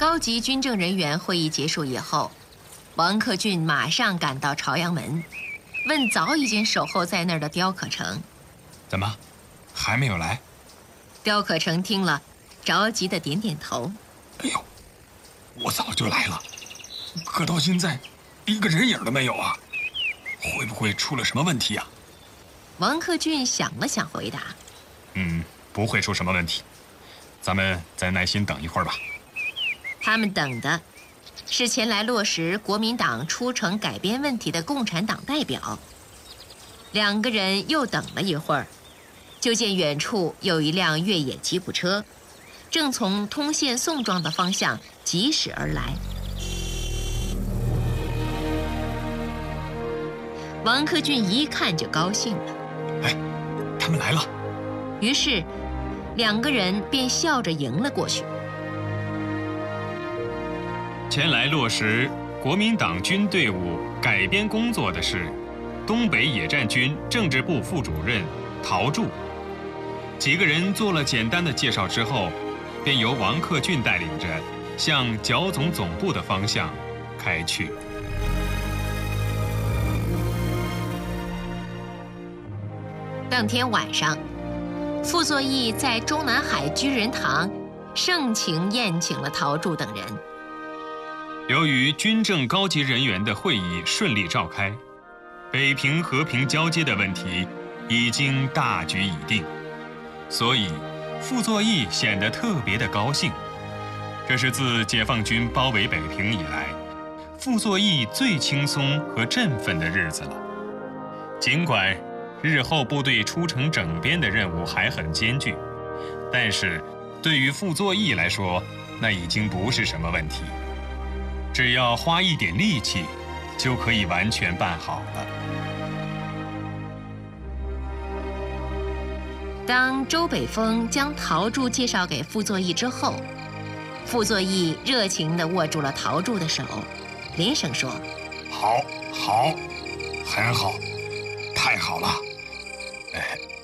高级军政人员会议结束以后，王克俊马上赶到朝阳门，问早已经守候在那儿的刁可成：“ 怎么，还没有来？” 刁可成听了，着急地点点头：“ 哎呦，我早就来了，可到现在，一个人影都没有啊！会不会出了什么问题啊？” 王克俊想了想，回答：“ 不会出什么问题，咱们再耐心等一会儿吧。” 他们等的是前来落实国民党出城改编问题的共产党代表。两个人又等了一会儿，就见远处有一辆越野吉普车，正从通县宋庄的方向疾驶而来。王克俊一看就高兴了：“ 哎，他们来了！” 于是两个人便笑着迎了过去。 前来落实国民党军队伍改编工作的是东北野战军政治部副主任陶铸。几个人做了简单的介绍之后，便由王克俊带领着向剿总总部的方向开去。 当天晚上，傅作义在中南海居仁堂盛情宴请了陶铸等人。 由于军政高级人员的会议顺利召开，北平和平交接的问题已经大局已定，所以傅作义显得特别的高兴。这是自解放军包围北平以来，傅作义最轻松和振奋的日子了。尽管日后部队出城整编的任务还很艰巨，但是对于傅作义来说，那已经不是什么问题。只要花一点力气，就可以完全办好了。 当周北峰将陶铸介绍给傅作义之后，傅作义热情地握住了陶铸的手，连声说：“ 好，很好，太好了。”